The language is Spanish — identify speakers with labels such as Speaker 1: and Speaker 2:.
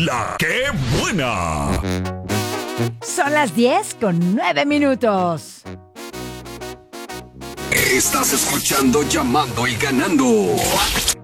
Speaker 1: La que buena.
Speaker 2: Son las 10:09.
Speaker 3: Estás escuchando Llamando y Ganando.